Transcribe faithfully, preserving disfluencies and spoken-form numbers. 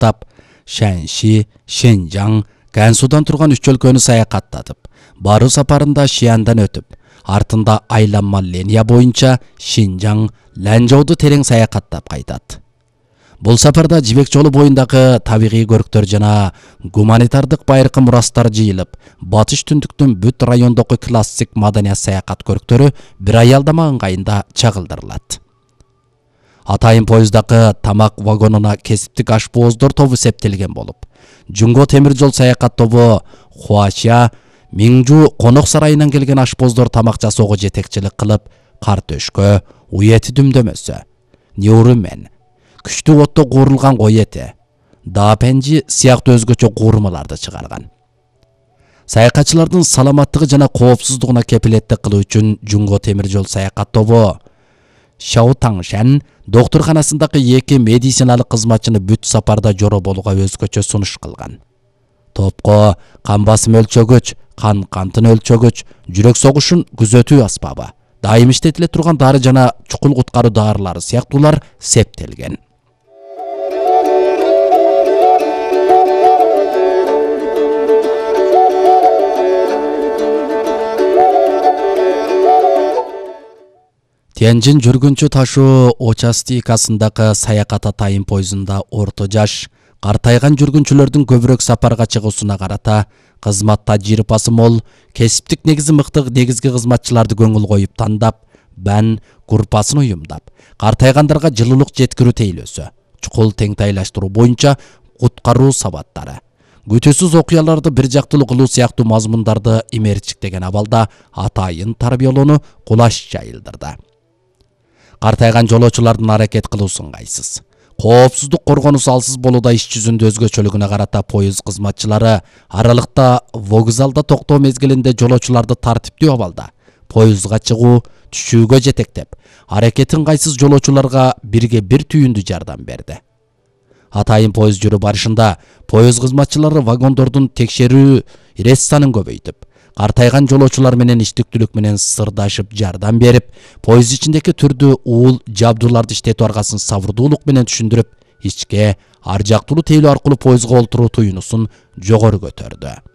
баштап, Шэньши, Шэньчжаң, Гансудан турган үч өлкөнү саякаттатып, баруу сапарында Шияндан өтүп, артында айланма линия боюнча Шинжаң, Ланчжоуду терең саякаттап кайтат. Бул сапарда Жибек жолу боюндагы табигый көрктөр жана гуманитардык байыркы мурастар жыйылып, батыш түндүктүн бүт райондогу классик маданият саякат көрктөрү бир аялдама ыңгайында чагылдырылат. Атайын поездагы тамак вагонуна кесиптик ашпооздор тобу септелген болуп, Жунго темир жол саякат тобу Хуача, Миңжу конок сарайынан келген ашпооздор тамак жасоого жетекчилик кылып, кар төшкө, уй эти дүмдөмөсү, неурумен, күчтүү отто куурулган кой эти, даапенжи сыяктуу өзгөчө куурмаларды чыгарган. Саякатчылардын саламаттыгы жана коопсуздугуна кепилеттик кылуу үчүн Жунго темир жол саякат тобу Шао Таңшан доктурханасындагы эки медициналык кызматчыны бүт сапарда жоро болууга өзгөчө сунуш кылган. Топко кан басым өлчөгүч, кан кантын өлчөгүч, жүрөк согушун күзөтүү аспабы, дайым иштетиле турган дары жана чукул куткаруу дарылары сыяктуулар септелген. Тяньжин жүргүнчү ташуу участикасындагы саякат атайын поездунда орто жаш, картайган жүргүнчүлөрдүн көбүрөөк сапарга чыгуусуна карата кызмат тажрыйбасы мол, кесиптик негизи мыкты негизги кызматчыларды көңүл коюп тандап, бән группасын уюмдап, картайгандарга жылуулук жеткирүү тейлөөсү, чукул теңтайлаштыруу боюнча куткаруу сабаттары, күтүүсүз окуяларды бир жактылуу кылуу сыяктуу мазмундарды имерчиктеген абалда атайын тарбиялоону кулаш жайылдырды. Картайган жолоочулардын аракет кылуусу ыңгайсыз, коопсуздук коргонусу алсыз болууда иш жүзүндө өзгөчөлүгүнө карата поезд кызматчылары аралыкта вокзалда токтоо мезгилинде жолоочуларды тартиптүү абалда поездга чыгуу, түшүүгө жетектеп, аракети ыңгайсыз жолоочуларга бирге бир түйүндү жардам берди. Атайын поезд жүрүү барышында поезд кызматчылары вагондордун текшерүү рессанын көбөйтүп, картайган жолоочулар менен иштиктүүлүк менен сырдашып жардам берип, поезд ичиндеги түрдүү уул жабдууларды иштетүү аргасын сабырдуулук менен түшүндүрүп, ичке ар жактылуу тейлөө аркылуу поездга олтуруу туюнусун жогору көтөрдү.